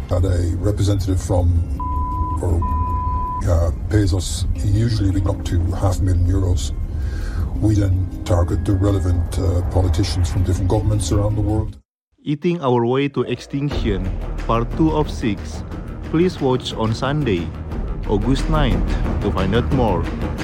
Had a representative from or pays us usually up to €500,000. We then target the relevant politicians from different governments around the world. Eating Our Way to Extinction, Part 2 of 6. Please watch on Sunday, August 9th to find out more.